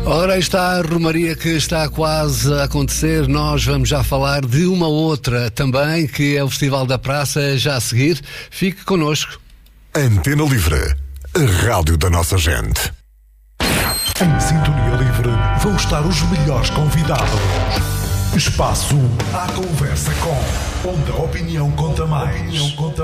Ora, está a romaria que está quase a acontecer. Nós vamos já falar de uma outra também, que é o Festival da Praça, já a seguir. Fique connosco. Antena Livre, a rádio da nossa gente. Em Sintonia Livre vão estar os melhores convidados. Espaço à conversa com, onde a opinião conta mais.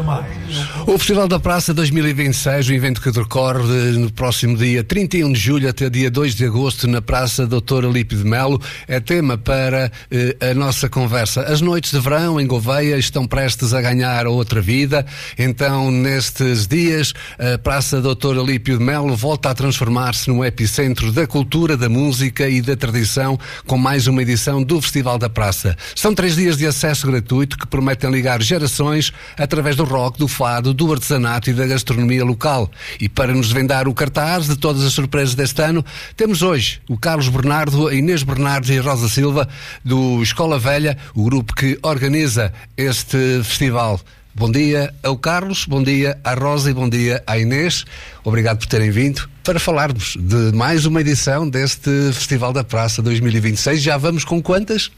O Festival da Praça 2026, o evento que decorre no próximo dia 31 de julho até dia 2 de agosto na Praça Doutor Alípio de Melo, é tema para a nossa conversa. As noites de verão em Gouveia estão prestes a ganhar outra vida, então nestes dias a Praça Doutor Alípio de Melo volta a transformar-se num epicentro da cultura, da música e da tradição, com mais uma edição do Festival da Praça. São 3 dias de acesso gratuito que prometem ligar gerações através do rock, do fado, do artesanato e da gastronomia local. E para nos desvendar o cartaz de todas as surpresas deste ano, temos hoje o Carlos Bernardo, a Inês Bernardo e a Rosa Silva, do Escola Velha, o grupo que organiza este festival. Bom dia ao Carlos, bom dia à Rosa e bom dia à Inês. Obrigado por terem vindo para falarmos de mais uma edição deste Festival da Praça 2026. Já vamos com quantas?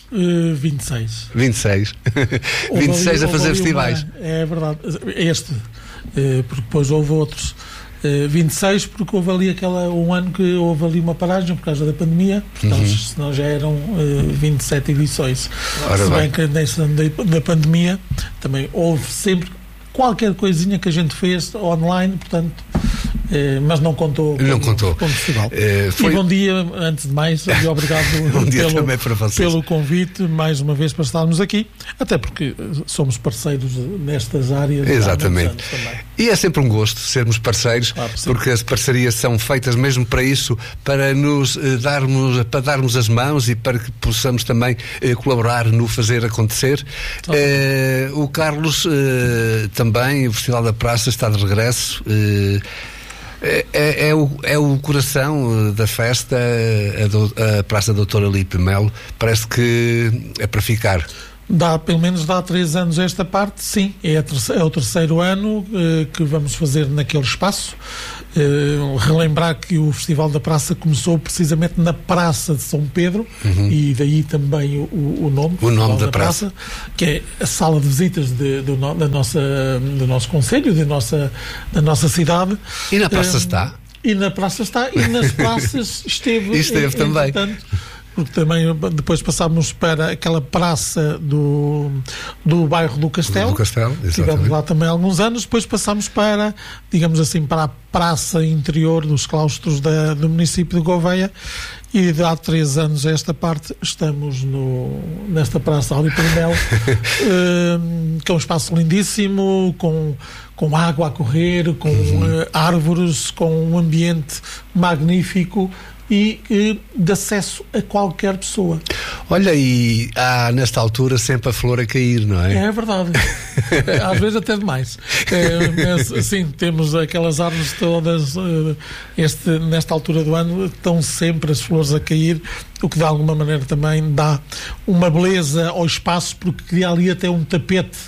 26. 26. 26 a fazer festivais. É verdade. Porque depois houve outros. 26 porque houve ali um ano que houve ali uma paragem por causa da pandemia, portanto, senão já eram 27 edições. Se bem que nesse ano da pandemia também houve sempre qualquer coisinha que a gente fez online, portanto, mas não contou como festival. E bom dia, antes de mais, e obrigado pelo convite, mais uma vez, para estarmos aqui, até porque somos parceiros nestas áreas. Exatamente. E é sempre um gosto sermos parceiros, porque as parcerias são feitas mesmo para isso, para nos darmos as mãos e para que possamos também colaborar no fazer acontecer. O Carlos também, o Festival da Praça está de regresso. É o coração da festa, a Praça Doutor Alípio de Melo. Parece que é para ficar. Pelo menos dá 3 anos esta parte, sim. É o terceiro ano que vamos fazer naquele espaço. Relembrar que o Festival da Praça começou precisamente na Praça de São Pedro, e daí também o nome da praça, que é a sala de visitas do nosso concelho, da nossa cidade. E na praça está? E na praça está, e nas praças esteve também. Porque também depois passámos para aquela praça do bairro do Castelo. Estivemos lá também há alguns anos. Depois passámos para, digamos assim, para a praça interior dos claustros do município de Gouveia. E há 3 anos a esta parte estamos nesta praça Alípio de Melo, que é um espaço lindíssimo, com água a correr, com árvores, com um ambiente magnífico e de acesso a qualquer pessoa. Olha, e há nesta altura sempre a flor a cair, não é? É verdade. Às vezes até demais. Mas, sim, temos aquelas árvores todas, nesta altura do ano, estão sempre as flores a cair, o que de alguma maneira também dá uma beleza ao espaço, porque cria ali até um tapete.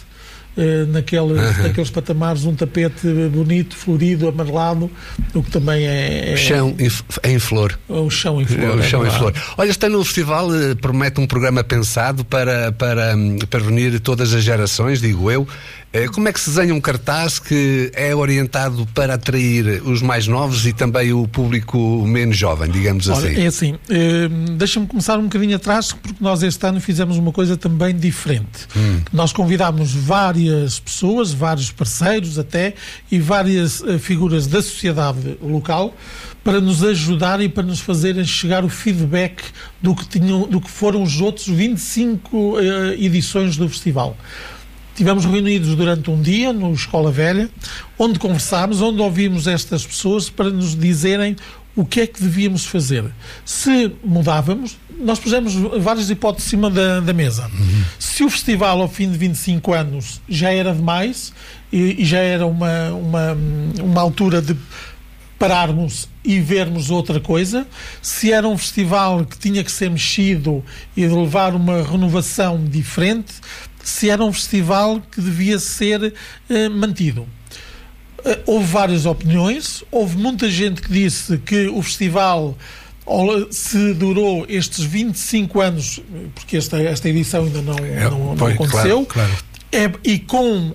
Naqueles patamares, um tapete bonito, florido, amarelado, o que também é... O chão em flor. O chão em flor. Olha, este ano o festival promete um programa pensado para reunir todas as gerações, digo eu. Como é que se desenha um cartaz que é orientado para atrair os mais novos e também o público menos jovem, digamos assim? Olha, é assim, deixa-me começar um bocadinho atrás, porque nós este ano fizemos uma coisa também diferente. Nós convidámos várias pessoas, vários parceiros até, e várias figuras da sociedade local para nos ajudar e para nos fazerem chegar o feedback do que foram os outros 25 edições do festival. Estivemos reunidos durante um dia no Escola Velha, onde conversámos, onde ouvimos estas pessoas para nos dizerem o que é que devíamos fazer. Se mudávamos, nós pusemos várias hipóteses em cima da mesa. Se o festival, ao fim de 25 anos, já era demais e já era uma altura de pararmos e vermos outra coisa, se era um festival que tinha que ser mexido e de levar uma renovação diferente, se era um festival que devia ser mantido. Houve várias opiniões, houve muita gente que disse que o festival se durou estes 25 anos, porque esta edição ainda não aconteceu, claro. E com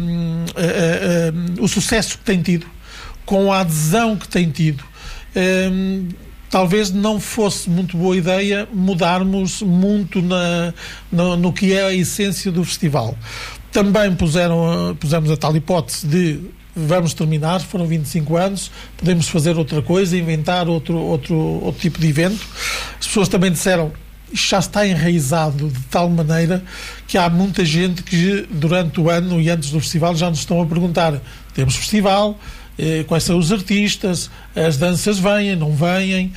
o sucesso que tem tido, com a adesão que tem tido, talvez não fosse muito boa ideia mudarmos muito no que é a essência do festival. Também pusemos a tal hipótese de vamos terminar, foram 25 anos, podemos fazer outra coisa, inventar outro tipo de evento. As pessoas também disseram, isto já está enraizado de tal maneira que há muita gente que durante o ano e antes do festival já nos estão a perguntar, temos festival, quais são os artistas, as danças vêm, não vêm,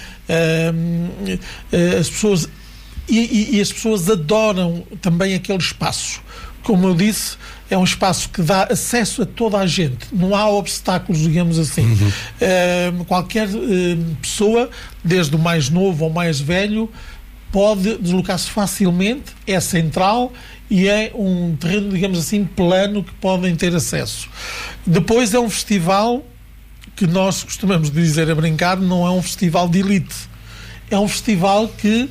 as pessoas e as pessoas adoram também aquele espaço. Como eu disse, é um espaço que dá acesso a toda a gente, não há obstáculos, digamos assim. Qualquer pessoa, desde o mais novo ao mais velho, pode deslocar-se facilmente, é central e é um terreno, digamos assim, plano que podem ter acesso. Depois é um festival que nós costumamos dizer a brincar, não é um festival de elite, é um festival que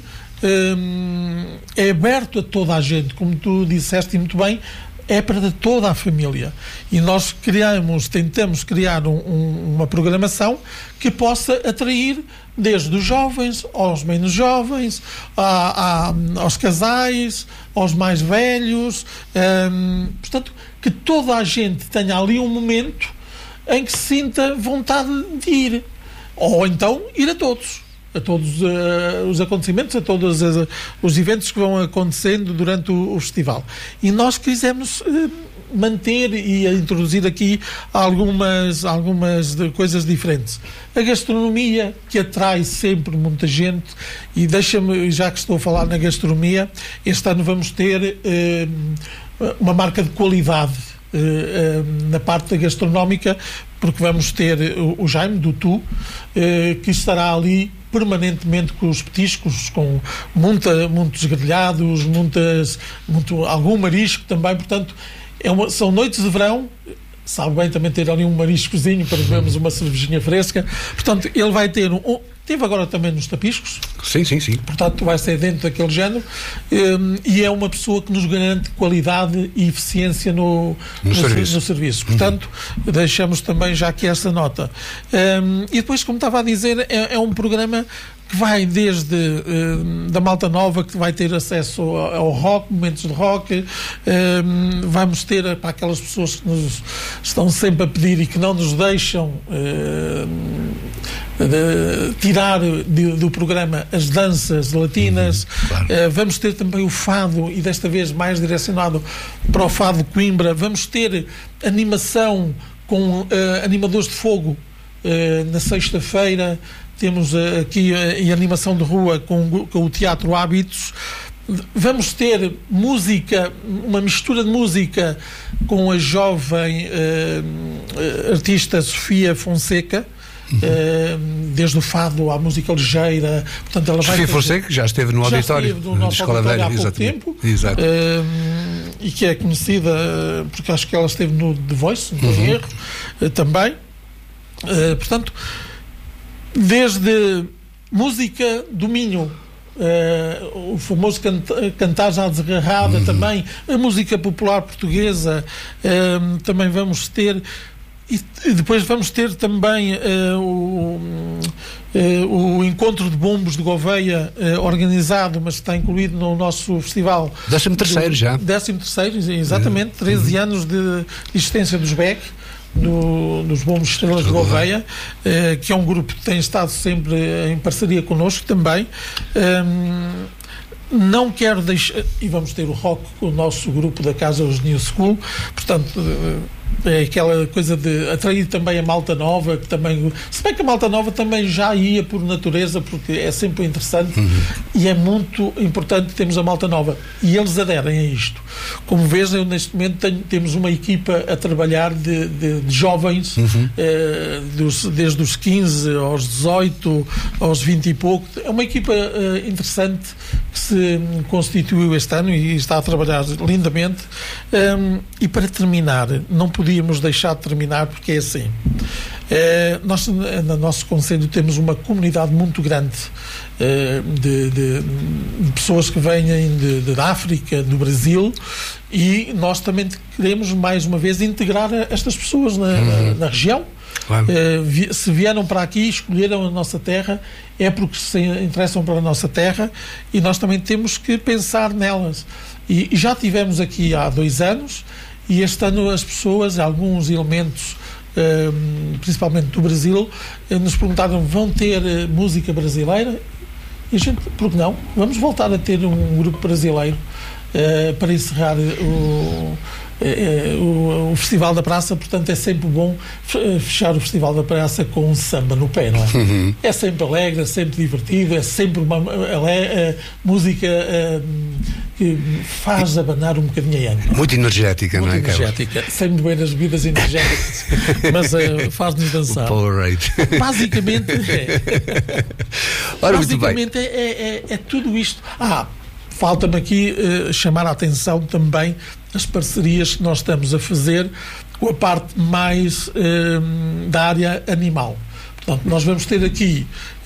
é aberto a toda a gente, como tu disseste muito bem, é para toda a família. E nós tentamos criar uma programação que possa atrair desde os jovens, aos menos jovens, aos casais, aos mais velhos, portanto, que toda a gente tenha ali um momento em que se sinta vontade de ir. Ou então ir a todos os acontecimentos, a todos os eventos que vão acontecendo durante o festival. E nós quisemos manter e introduzir aqui algumas coisas diferentes. A gastronomia, que atrai sempre muita gente, e deixa-me, já que estou a falar na gastronomia, este ano vamos ter uma marca de qualidade na parte gastronómica, porque vamos ter o Jaime do Tu, que estará ali permanentemente com os petiscos, com muitos grelhados, algum marisco também, portanto são noites de verão, sabe bem também ter ali um mariscozinho para bebermos uma cervejinha fresca, portanto ele vai ter teve agora também nos tapiscos. Sim. Portanto, vai ser dentro daquele género, e é uma pessoa que nos garante qualidade e eficiência no serviço. Portanto, deixamos também já aqui esta nota. E depois, como estava a dizer, é um programa que vai desde da malta nova, que vai ter acesso ao rock, momentos de rock, vamos ter para aquelas pessoas que nos estão sempre a pedir e que não nos deixam tirar do programa as danças latinas. Claro. Vamos ter também o fado, e desta vez mais direcionado para o fado de Coimbra. Vamos ter animação com animadores de fogo na sexta-feira. Temos aqui a animação de rua com o Teatro Hábitos. Vamos ter música, uma mistura de música com a jovem artista Sofia Fonseca, desde o fado à música ligeira. Portanto, ela vai Sofia Fonseca, que já esteve no auditório da Escola Velha há pouco tempo. Exato. E que é conhecida porque acho que ela esteve no The Voice, não tem erro, também. Portanto, desde música do Minho, o famoso cantar já desgarrada, também a música popular portuguesa, também vamos ter, e depois vamos ter também o encontro de bombos de Gouveia, organizado, mas está incluído no nosso festival. 13º já. 13º, exatamente, 13 anos de existência dos BEC, dos Bombos Estrelas de Gouveia, que é um grupo que tem estado sempre em parceria connosco também. Não quero deixar, e vamos ter o rock com o nosso grupo da Casa, os New School, portanto é aquela coisa de atrair também a malta nova, que também, se bem que a malta nova também já ia por natureza, porque é sempre interessante, e é muito importante termos a malta nova, e eles aderem a isto. Como vês, eu neste momento temos uma equipa a trabalhar de jovens, desde os 15 aos 18, aos 20 e pouco. É uma equipa interessante que se constituiu este ano e está a trabalhar lindamente. E para terminar, não podíamos deixar de terminar, porque é assim, Nós, no nosso Conselho, temos uma comunidade muito grande de pessoas que vêm da África, do Brasil, e nós também queremos, mais uma vez, integrar estas pessoas na região. Claro. Se vieram para aqui, escolheram a nossa terra, é porque se interessam pela nossa terra, e nós também temos que pensar nelas. E já tivemos aqui há 2 anos, e este ano as pessoas, alguns elementos, principalmente do Brasil, nos perguntaram: vão ter música brasileira? E a gente, por que não? Vamos voltar a ter um grupo brasileiro para encerrar o Festival da Praça. Portanto, é sempre bom fechar o Festival da Praça com um samba no pé, não é? Uhum. É sempre alegre, é sempre divertido, é sempre uma música que faz abanar um bocadinho a ânima. Muito energética, muito, não é? Muito energética. Sem beber as bebidas energéticas, mas faz-nos dançar. O Powerade. Basicamente é. Ora, basicamente é tudo isto. Falta-me aqui chamar a atenção também as parcerias que nós estamos a fazer com a parte mais da área animal. Portanto, nós vamos ter aqui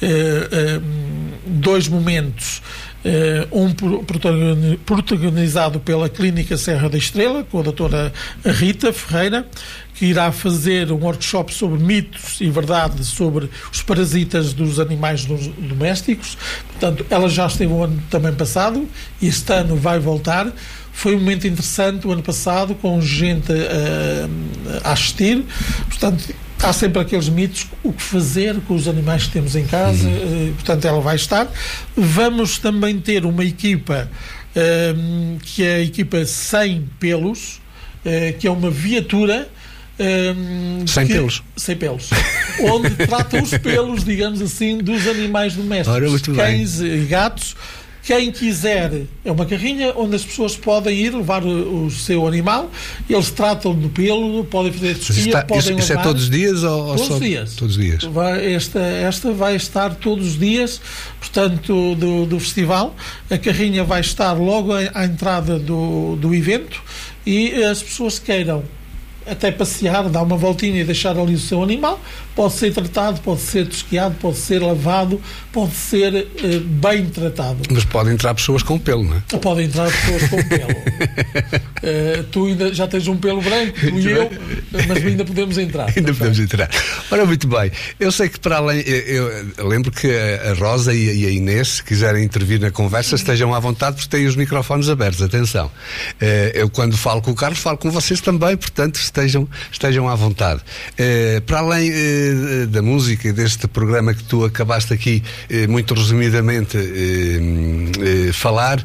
2 momentos, um protagonizado pela Clínica Serra da Estrela, com a doutora Rita Ferreira, que irá fazer um workshop sobre mitos e verdades sobre os parasitas dos animais domésticos. Portanto, ela já esteve o ano também passado e este ano vai voltar. Foi um momento interessante o ano passado, com gente a assistir. Portanto, há sempre aqueles mitos, o que fazer com os animais que temos em casa. Portanto, ela vai estar. Vamos também ter uma equipa que é a equipa Sem Pelos, que é uma viatura sem pelos, onde trata os pelos, digamos assim, dos animais domésticos, cães e gatos. Quem quiser, é uma carrinha onde as pessoas podem ir levar o seu animal, eles tratam do pelo, podem fazer terapia, podem levar. Isso é todos os dias ou todos só? Dias. Todos os dias. Esta vai estar todos os dias, portanto, do festival. A carrinha vai estar logo à entrada do evento, e as pessoas que queiram até passear, dar uma voltinha e deixar ali o seu animal, pode ser tratado, pode ser tosquiado, pode ser lavado, pode ser bem tratado. Mas podem entrar pessoas com pelo, não é? Podem entrar pessoas com pelo. Tu ainda já tens um pelo branco, tu e eu, mas ainda podemos entrar. Ainda podemos entrar. Ora, muito bem. Eu sei que para além, eu lembro que a Rosa e a Inês, se quiserem intervir na conversa, estejam à vontade, porque têm os microfones abertos. Atenção. Eu, quando falo com o Carlos, falo com vocês também, portanto, estejam à vontade. Para além da música e deste programa que tu acabaste aqui muito resumidamente falar,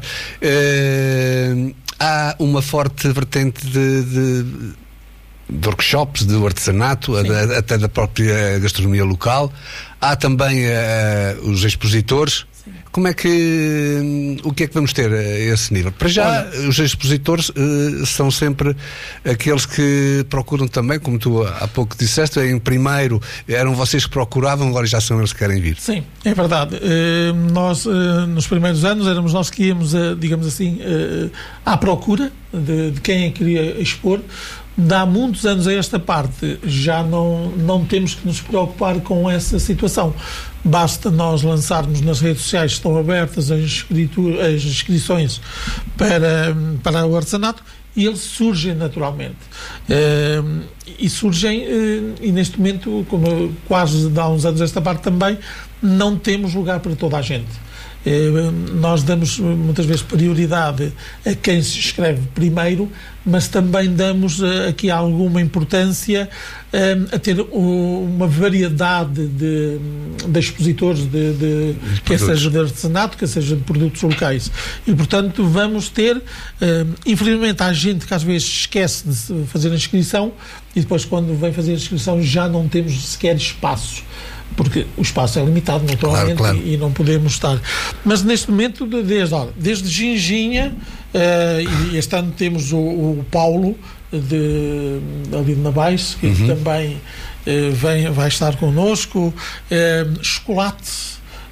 há uma forte vertente de workshops, de artesanato, até da própria gastronomia local. Há também os expositores. Como é que, o que é que vamos ter a esse nível? Para já, os expositores são sempre aqueles que procuram também, como tu há pouco disseste, em primeiro eram vocês que procuravam, agora já são eles que querem vir. Sim, é verdade. Nós, nos primeiros anos, éramos nós que íamos, digamos assim, à procura de quem queria expor. Há muitos anos a esta parte já não temos que nos preocupar com essa situação. Basta nós lançarmos nas redes sociais, estão abertas as inscrições para o artesanato, e eles surgem naturalmente. E surgem, e neste momento, como quase há uns anos esta parte também, não temos lugar para toda a gente. Nós damos muitas vezes prioridade a quem se inscreve primeiro, mas também damos aqui alguma importância a ter uma variedade de expositores, quer seja de artesanato, quer seja de produtos locais. E, portanto, vamos ter, infelizmente, há gente que às vezes esquece de fazer a inscrição, e depois, quando vem fazer a inscrição, já não temos sequer espaço, porque o espaço é limitado, naturalmente, claro. E não podemos estar. Mas neste momento, desde Ginginha, e este ano temos o Paulo ali de Navais, que também vai estar connosco, chocolate,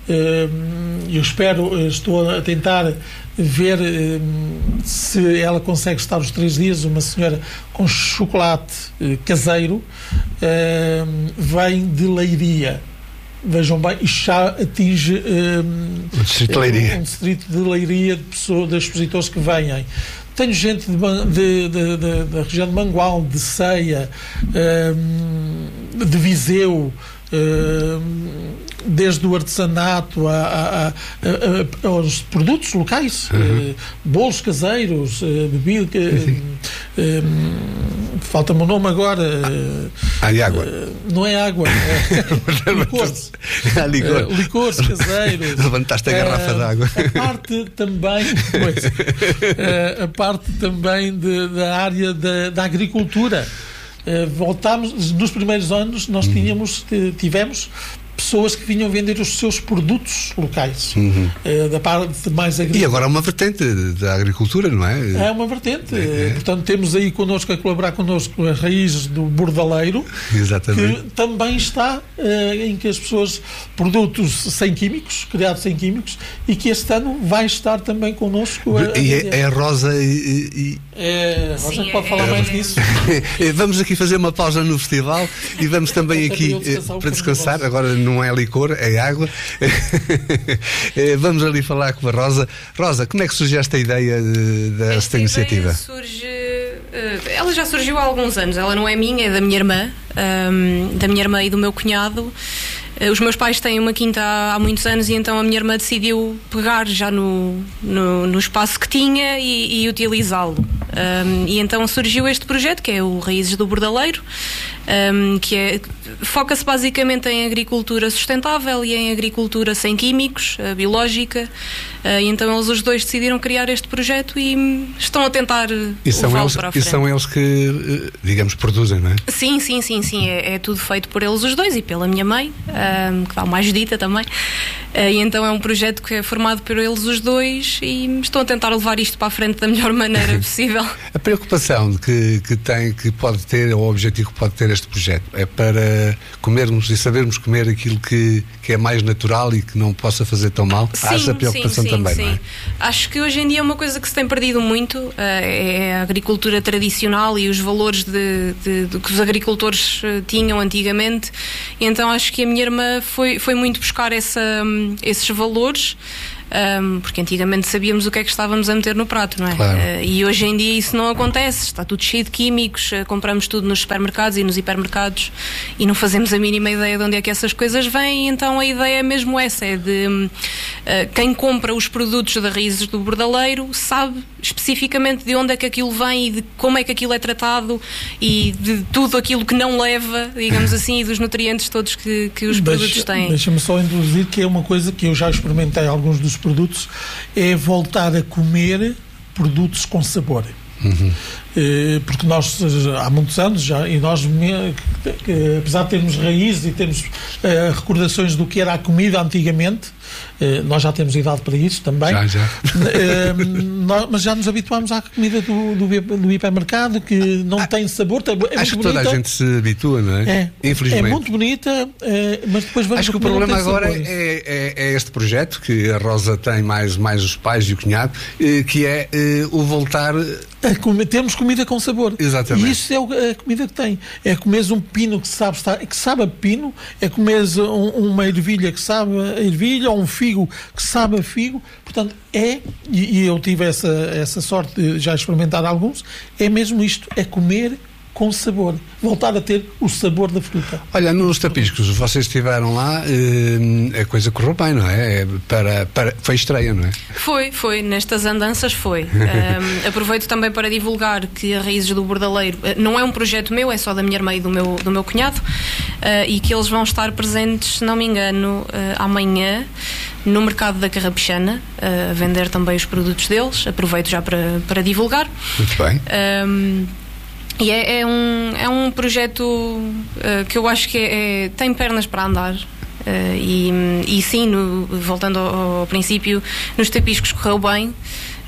Eu estou a tentar ver se ela consegue estar os 3 dias. Uma senhora com chocolate caseiro, vem de Leiria. Vejam bem, isto já atinge o distrito de Leiria. Um distrito de Leiria de expositores que vêm. Tenho gente da região de Mangual, de Ceia, de Viseu, desde o artesanato aos produtos locais, bolos caseiros, bebida, falta-me o nome agora. Água. Não é água, é licores. Licores caseiros. Levantaste a garrafa de água. A parte também da área da agricultura. Voltámos, nos primeiros anos nós tivemos pessoas que vinham vender os seus produtos locais, da parte mais agrícola. E agora é uma vertente da agricultura, não é? É uma vertente. Portanto, temos aí connosco, a colaborar connosco, as raízes do Bordaleiro. Exatamente. Que também está em que as pessoas, produtos sem químicos, criados sem químicos, e que este ano vai estar também connosco. É a Rosa a Rosa que pode falar mais disso. Vamos aqui fazer uma pausa no festival e vamos também aqui para descansar. Agora não é licor, é água. Vamos ali falar com a Rosa. Rosa, como é que surgiu esta ideia desta iniciativa? Ela já surgiu há alguns anos. Ela não é minha, é da minha irmã e do meu cunhado. Os meus pais têm uma quinta há muitos anos e então a minha irmã decidiu pegar já no espaço que tinha e utilizá-lo. E então surgiu este projeto, que é o Raízes do Bordaleiro, que foca-se basicamente em agricultura sustentável e em agricultura sem químicos, biológica. E então eles os dois decidiram criar este projeto e estão a tentar levá-lo para a frente. E são eles que, digamos, produzem, não é? Sim. É tudo feito por eles os dois e pela minha mãe, que dá uma ajudita também. E então é um projeto que é formado por eles os dois e estão a tentar levar isto para a frente da melhor maneira possível. A preocupação que pode ter, ou o objetivo que pode ter este projeto, é para comermos e sabermos comer aquilo que é mais natural e que não possa fazer tão mal. Há essa preocupação também, não é? Acho que hoje em dia é uma coisa que se tem perdido muito, é a agricultura tradicional e os valores que os agricultores tinham antigamente. E então acho que a minha irmã foi muito buscar esses valores. Porque antigamente sabíamos o que é que estávamos a meter no prato, não é? Claro. E hoje em dia isso não acontece, está tudo cheio de químicos, compramos tudo nos supermercados e nos hipermercados e não fazemos a mínima ideia de onde é que essas coisas vêm. Então a ideia é mesmo essa, é de quem compra os produtos da Raízes do Bordaleiro sabe especificamente de onde é que aquilo vem e de como é que aquilo é tratado e de tudo aquilo que não leva, digamos assim, e dos nutrientes todos que os produtos têm. Deixa-me só introduzir que é uma coisa que eu já experimentei alguns dos produtos, é voltar a comer produtos com sabor. Porque nós há muitos anos já, e nós apesar de termos raízes e termos recordações do que era a comida antigamente, nós já temos idade para isso também. Já. Mas já nos habituámos à comida do hipermercado, que não tem sabor. Acho que toda a gente se habitua, não é? Infelizmente. É muito bonita, mas depois vamos. Acho que o problema agora é este projeto que a Rosa tem mais os pais e o cunhado, que é o voltar temos comida com sabor. Exatamente. E isso é a comida que tem. É comeres um pepino que sabe a pepino, é comeres uma ervilha que sabe a ervilha, ou um figo que sabe a figo. Portanto, e eu tive essa sorte de já experimentar alguns, é mesmo isto, é comer com sabor, voltar a ter o sabor da fruta. Olha, nos Tapiscos, vocês estiveram lá, a coisa correu bem, não é? Foi estreia, não é? Foi, nestas andanças foi. Aproveito também para divulgar que a Raízes do Bordaleiro não é um projeto meu, é só da minha irmã e do meu cunhado, e que eles vão estar presentes, se não me engano, amanhã no mercado da Carrapichana, a vender também os produtos deles. Aproveito já para divulgar. Muito bem. E é um projeto que eu acho que tem pernas para andar. E sim, voltando ao princípio, nos Tapiscos correu bem.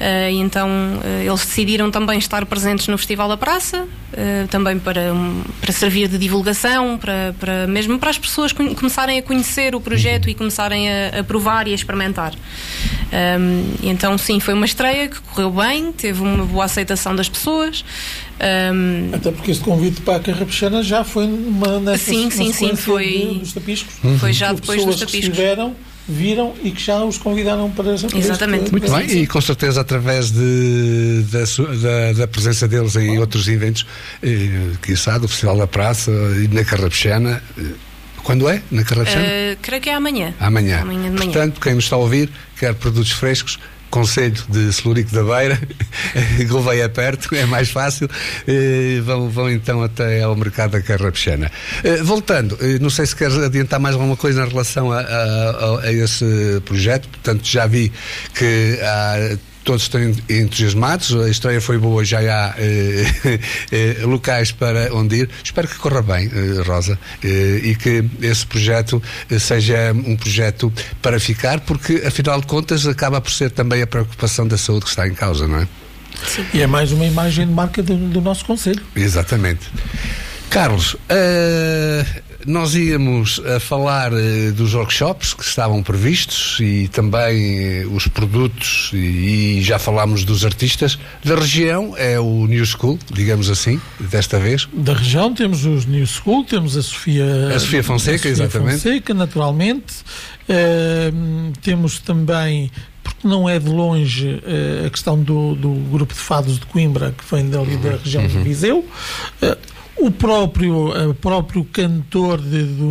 E então eles decidiram também estar presentes no Festival da Praça, também para servir de divulgação, mesmo para as pessoas começarem a conhecer o projeto e começarem a provar e a experimentar. E então sim, foi uma estreia que correu bem, teve uma boa aceitação das pessoas. Até porque este convite para a Carrapichana já foi sim, foi dos tapiscos. Foi já depois dos tapiscos. Viram e que já os convidaram para Exatamente. Muito bem, e com certeza através da presença deles em outros eventos, quiçá do Festival da Praça e na Carrapichana. Quando é? Na Carrapichana? Creio que é amanhã. Amanhã de manhã. Portanto, quem nos está a ouvir, quer produtos frescos, Conselho de Celurico da Beira, Gouveia perto, é mais fácil, vão então até ao mercado da Carrapichana. Voltando, não sei se queres adiantar mais alguma coisa em relação a esse projeto. Portanto, já vi que todos estão entusiasmados, a estreia foi boa, já há locais para onde ir. Espero que corra bem, Rosa, e que esse projeto seja um projeto para ficar, porque afinal de contas acaba por ser também a preocupação da saúde que está em causa, não é? Sim. E é mais uma imagem de marca do nosso concelho. Exatamente. Carlos, nós íamos a falar dos workshops que estavam previstos e também os produtos, e já falámos dos artistas. Da região é o New School, digamos assim, desta vez. Da região temos os New School, temos a Sofia Fonseca, exatamente. Fonseca, naturalmente. Temos também, porque não é de longe, a questão do grupo de fados de Coimbra, que vem dali da região de Viseu. O próprio cantor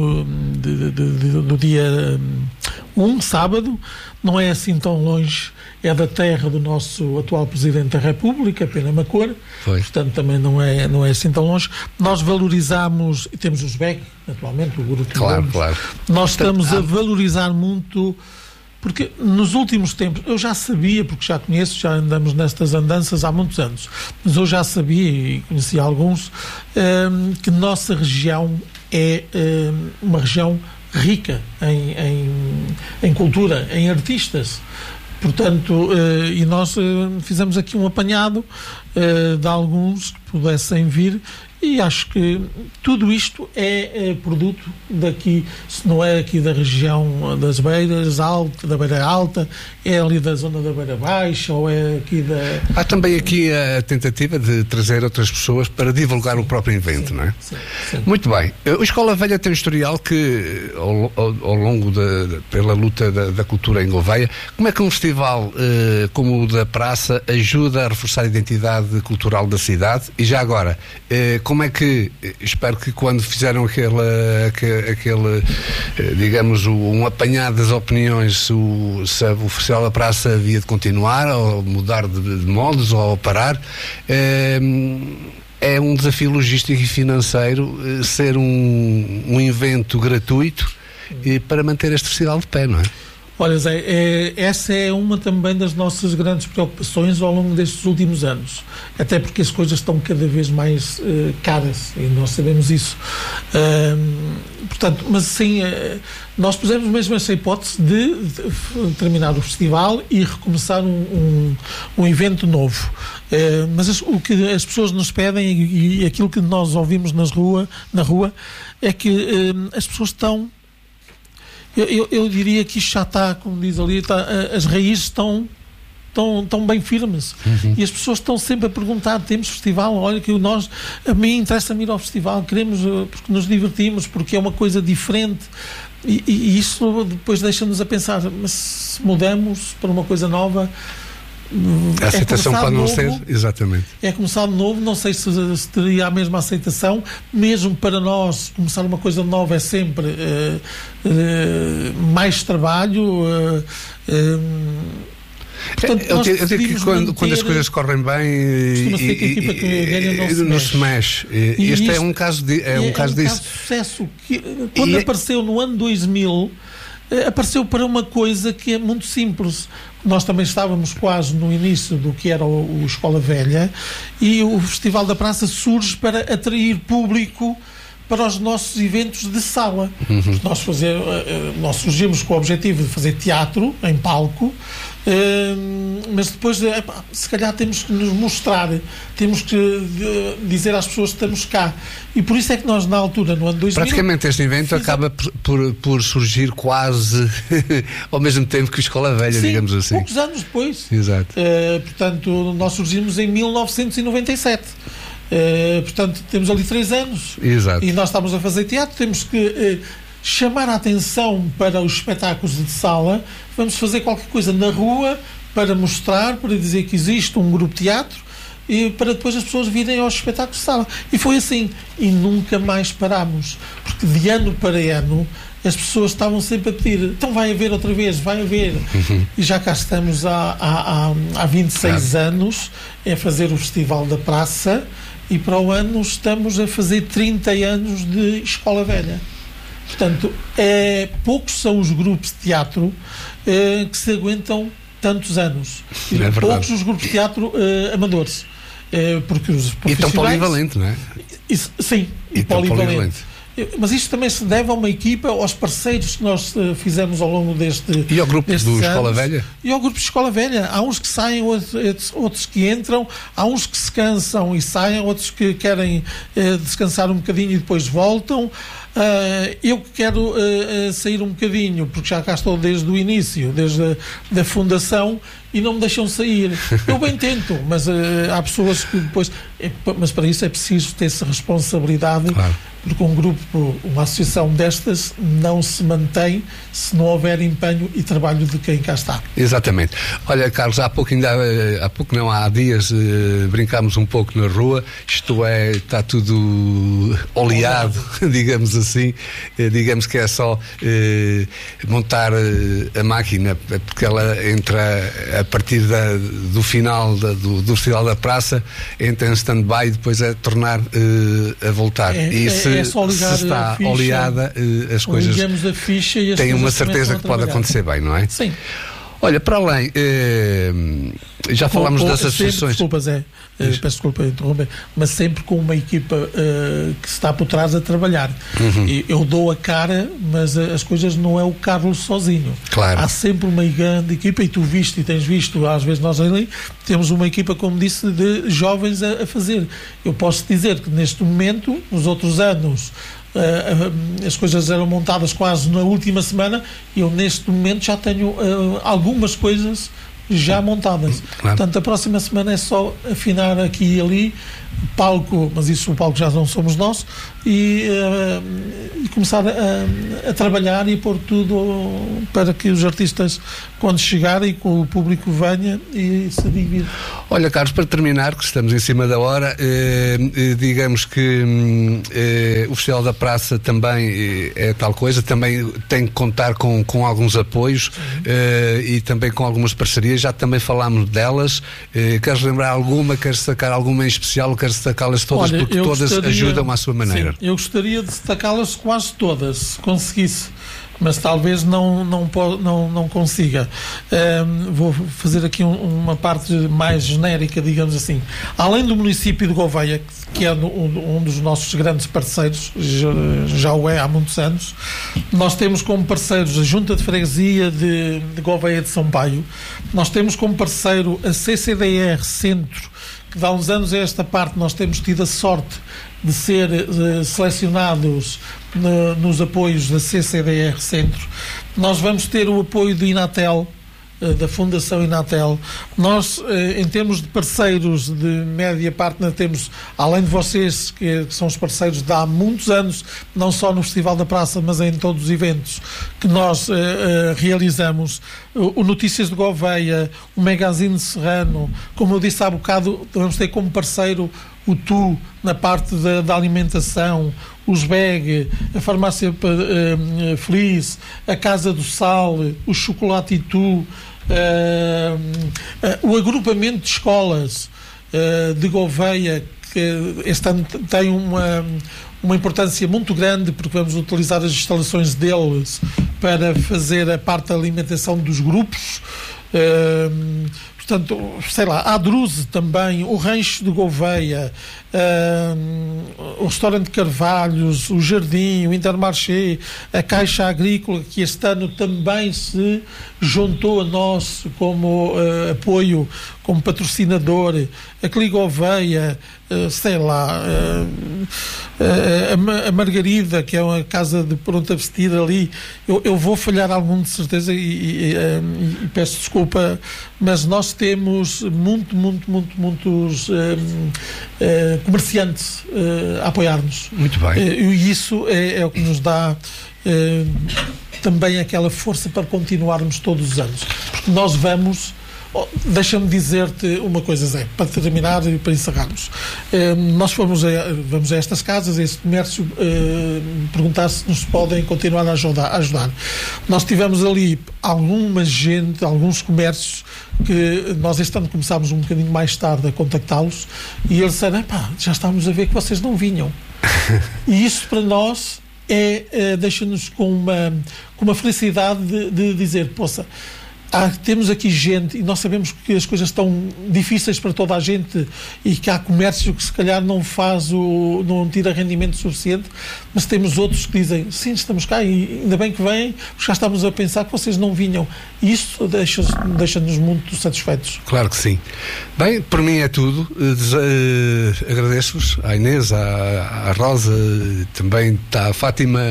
do dia 1, sábado, não é assim tão longe, é da terra do nosso atual Presidente da República, Pena Macor, portanto também não é assim tão longe. Nós valorizamos, e temos os BEG, naturalmente, o grupo de claro. Nós estamos a valorizar muito. Porque nos últimos tempos, eu já sabia, porque já conheço, já andamos nestas andanças há muitos anos, mas eu já sabia, e conheci alguns, que nossa região é uma região rica em cultura, em artistas. Portanto, e nós fizemos aqui um apanhado de alguns que pudessem vir, e acho que tudo isto é produto daqui, se não é aqui da região das Beiras Alta, da Beira Alta, é ali da zona da Beira Baixa, ou é aqui da... Há também aqui a tentativa de trazer outras pessoas para divulgar o próprio evento, não é? Sim. Muito bem. A Escola Velha tem um historial que, ao longo pela luta da cultura em Gouveia, como é que um festival como o da Praça ajuda a reforçar a identidade cultural da cidade? E já agora, como é que, espero que quando fizeram aquele digamos, um apanhado das opiniões, se o Festival da Praça havia de continuar, ou mudar de moldes, ou parar, é um desafio logístico e financeiro ser um evento gratuito para manter este festival de pé, não é? Olha, Zé, essa é uma também das nossas grandes preocupações ao longo destes últimos anos, até porque as coisas estão cada vez mais caras, e nós sabemos isso. Portanto, mas sim, nós pusemos mesmo essa hipótese de terminar o festival e recomeçar um evento novo. Mas o que as pessoas nos pedem, e aquilo que nós ouvimos na rua, é que as pessoas estão... Eu diria que isto já está, como diz ali, as raízes estão bem firmes. E as pessoas estão sempre a perguntar: temos festival? Olha, que a mim interessa-me ir ao festival, queremos, porque nos divertimos, porque é uma coisa diferente. E isso depois deixa-nos a pensar: mas se mudamos para uma coisa nova, a aceitação pode não ser, exatamente. É começar de novo, não sei se teria a mesma aceitação. Mesmo para nós, começar uma coisa nova é sempre mais trabalho. Portanto, eu digo que quando as coisas correm bem não se mexe. Este é um caso disso. É um caso de sucesso. Quando apareceu no ano 2000, apareceu para uma coisa que é muito simples. Nós também estávamos quase no início do que era o Escola Velha, e o Festival da Praça surge para atrair público para os nossos eventos de sala. Nós surgimos com o objetivo de fazer teatro em palco, mas depois se calhar temos que nos mostrar, temos que dizer às pessoas que estamos cá, e por isso é que nós na altura, no ano 2000, praticamente este evento acaba por surgir quase ao mesmo tempo que a Escola Velha. Sim, digamos assim, poucos anos depois. Exato. Portanto, nós surgimos em 1997. Portanto, temos ali 3 anos. Exato. E nós estamos a fazer teatro, temos que chamar a atenção para os espetáculos de sala. Vamos fazer qualquer coisa na rua para mostrar, para dizer que existe um grupo de teatro, e para depois as pessoas virem aos espetáculos de sala. E foi assim, e nunca mais parámos, porque de ano para ano as pessoas estavam sempre a pedir, então vai haver outra vez, vai haver. E já cá estamos há 26 anos a fazer o Festival da Praça, e para o ano estamos a fazer 30 anos de Escola Velha. Portanto, poucos são os grupos de teatro que se aguentam tantos anos. Poucos os grupos de teatro amadores. Porque os profissionais... E tão polivalente, não é? Sim, e polivalente. Mas isto também se deve a uma equipa, aos parceiros que nós fizemos ao longo deste... E ao grupo do Escola Velha? E ao grupo de Escola Velha. Há uns que saem, outros que entram, há uns que se cansam e saem, outros que querem descansar um bocadinho e depois voltam. Eu que quero sair um bocadinho, porque já cá estou desde o início, desde a fundação, e não me deixam sair. Eu bem tento, mas há pessoas que depois... Mas para isso é preciso ter-se responsabilidade, claro. Porque um grupo, uma associação destas não se mantém se não houver empenho e trabalho de quem cá está. Exatamente. Olha, Carlos, há há dias brincámos um pouco na rua, isto está tudo oleado, digamos assim, digamos que é só montar a máquina, porque ela entra a partir do final do Festival da Praça, entra em stand-by e depois é tornar a voltar. É só ligar se está a ficha, oleada, as coisas a ficha e as têm uma certeza que pode acontecer bem, não é? Sim. Olha, para além, já falámos das associações. Desculpa, Zé, peço desculpa interromper, mas sempre com uma equipa que está por trás a trabalhar. E eu dou a cara, mas as coisas não é o Carlos sozinho. Claro. Há sempre uma grande equipa, e tu viste e tens visto, às vezes nós ali temos uma equipa, como disse, de jovens a fazer. Eu posso dizer que neste momento, nos outros anos, as coisas eram montadas quase na última semana, e eu neste momento já tenho algumas coisas já montadas. Claro. Portanto, a próxima semana é só afinar aqui e ali palco, mas isso o palco já não somos nós, e começar a trabalhar e pôr tudo para que os artistas, quando chegarem, que o público venha e se divirta. Olha, Carlos, para terminar, que estamos em cima da hora, digamos que o Festival da Praça também é tal coisa, também tem que contar com alguns apoios e também com algumas parcerias, já também falámos delas. Queres lembrar alguma, queres destacar alguma em especial, queres destacá-las todas? Olha, porque todas ajudam à sua maneira. Sim, eu gostaria de destacá-las quase todas, se conseguisse, mas talvez não consiga. Vou fazer aqui uma parte mais genérica, digamos assim. Além do município de Gouveia, que é um dos nossos grandes parceiros, já o é há muitos anos, nós temos como parceiros a Junta de Freguesia de Gouveia de Sampaio, nós temos como parceiro a CCDR Centro, que dá uns anos a esta parte nós temos tido a sorte de ser selecionados nos apoios da CCDR Centro. Nós vamos ter o apoio do Inatel, da Fundação Inatel. Nós, em termos de parceiros de média partner, temos, além de vocês, que são os parceiros de há muitos anos, não só no Festival da Praça, mas em todos os eventos que nós realizamos, o Notícias de Gouveia, o Magazine Serrano, como eu disse há bocado, vamos ter como parceiro o TU na parte da alimentação, os BEG, a Farmácia Feliz, a Casa do Sal, o Chocolate Itu, o agrupamento de escolas de Gouveia, que este ano tem uma importância muito grande, porque vamos utilizar as instalações deles para fazer a parte da alimentação dos grupos. Portanto, sei lá, a Druze também, o Rancho de Gouveia, o Restaurante Carvalhos, o Jardim, o Intermarché, a Caixa Agrícola, que este ano também se juntou a nós como apoio, como patrocinador, a Cligouveia, sei lá, a Margarida, que é uma casa de pronta vestida ali. Eu vou falhar algum, de certeza, e peço desculpa, mas nós temos muitos comerciantes a apoiar-nos. Muito bem. E isso é o que nos dá também aquela força para continuarmos todos os anos. Porque nós vamos... Deixa-me dizer-te uma coisa, Zé, para terminar e para encerrarmos. Nós vamos a estas casas, a este comércio, perguntar se nos podem continuar a ajudar. Nós tivemos ali alguma gente, alguns comércios, que nós este ano começámos um bocadinho mais tarde a contactá-los, e eles disseram: já estávamos a ver que vocês não vinham. E isso para nós deixa-nos com uma felicidade de dizer: poça, temos aqui gente, e nós sabemos que as coisas estão difíceis para toda a gente e que há comércio que se calhar não tira rendimento suficiente, mas temos outros que dizem: sim, estamos cá e ainda bem que vêm, porque já estávamos a pensar que vocês não vinham. E isso deixa-nos muito satisfeitos. Claro que sim. Bem, por mim é tudo. Agradeço-vos, à Inês, à Rosa, também à Fátima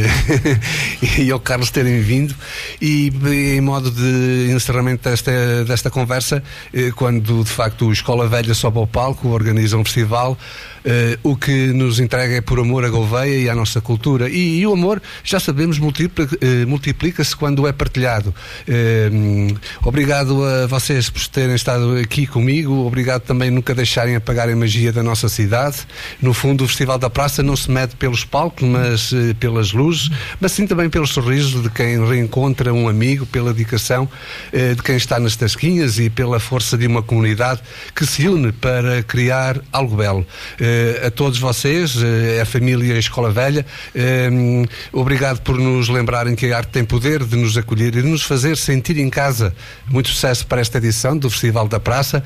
e ao Carlos terem vindo, e em modo de encerramento desta conversa, quando de facto o Escola Velha sobe ao palco, organiza um festival, o que nos entrega é por amor a Gouveia e à nossa cultura, e o amor, já sabemos, multiplica-se quando é partilhado. Obrigado a vocês por terem estado aqui comigo, obrigado também nunca deixarem apagar a magia da nossa cidade. No fundo, o Festival da Praça não se mede pelos palcos, mas pelas luzes, mas sim também pelos sorrisos de quem reencontra um amigo, pela dedicação de quem está nas tasquinhas e pela força de uma comunidade que se une para criar algo belo. A todos vocês, a família Escola Velha, obrigado por nos lembrarem que a arte tem poder de nos acolher e de nos fazer sentir em casa. Muito sucesso para esta edição do Festival da Praça,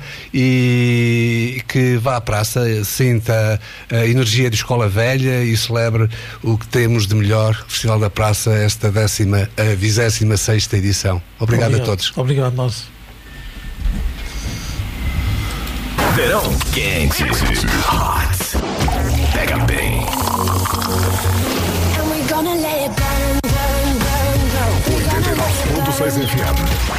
e que vá à praça, sinta a energia de Escola Velha e celebre o que temos de melhor. O Festival da Praça, esta 26ª edição. Obrigado a todos. Obrigado, nós. Verão quente, hot, pega bem. 89.6 FM.